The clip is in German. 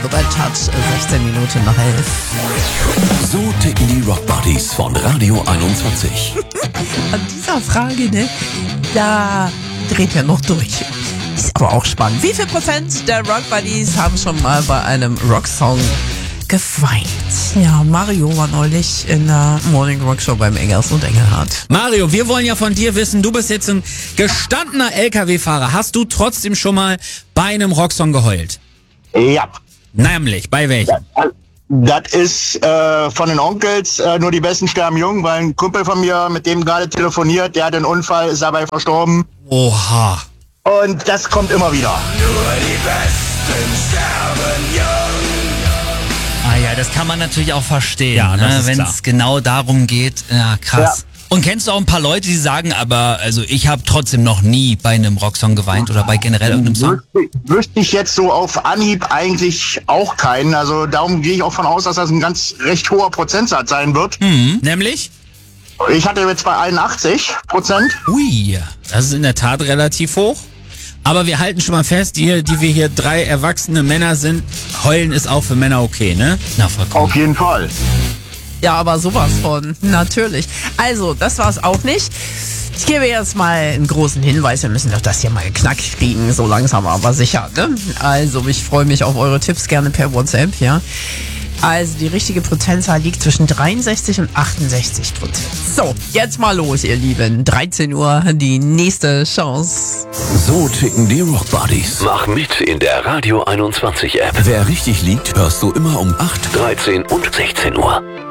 Brett hat 16 Minuten nach 11. So ticken die Rockbuddies von Radio 21. An dieser Frage, ne, da dreht er noch durch. Ist aber auch spannend. Wie viel Prozent der Rockbuddies haben schon mal bei einem Rocksong geweint? Ja, Mario war neulich in der Morning Rock Show beim Engels und Engelhardt. Mario, wir wollen ja von dir wissen, du bist jetzt ein gestandener LKW-Fahrer. Hast du trotzdem schon mal bei einem Rocksong geheult? Ja. Nämlich, bei welchem? Das ist von den Onkels Nur die Besten sterben jung, weil ein Kumpel von mir, mit dem gerade telefoniert, der hat einen Unfall, ist dabei verstorben. Oha. Und das kommt immer wieder. Nur die Besten sterben jung. Ah ja, das kann man natürlich auch verstehen, Ja, das ist wenn klar. es genau darum geht. Ja, krass. Ja. Und kennst du auch ein paar Leute, die sagen, aber also ich habe trotzdem noch nie bei einem Rocksong geweint oder bei generell irgendeinem Song? Wüsste ich jetzt so auf Anhieb eigentlich auch keinen. Also darum gehe ich auch von aus, dass das ein ganz recht hoher Prozentsatz sein wird. Nämlich? Ich hatte jetzt bei 81%. Ui, das ist in der Tat relativ hoch. Aber wir halten schon mal fest, die wir hier 3 erwachsene Männer sind, heulen ist auch für Männer okay, ne? Na, vollkommen. Auf jeden Fall. Ja, aber sowas von. Natürlich. Also, das war's auch nicht. Ich gebe jetzt mal einen großen Hinweis. Wir müssen doch das hier mal geknackt kriegen. So langsam, aber sicher, ne? Also, ich freue mich auf eure Tipps gerne per WhatsApp, ja? Also, die richtige Prozentzahl liegt zwischen 63 und 68%. So, jetzt mal los, ihr Lieben. 13 Uhr, die nächste Chance. So ticken die Rockbuddies. Mach mit in der Radio 21 App. Wer richtig liegt, hörst du immer um 8, 13 und 16 Uhr.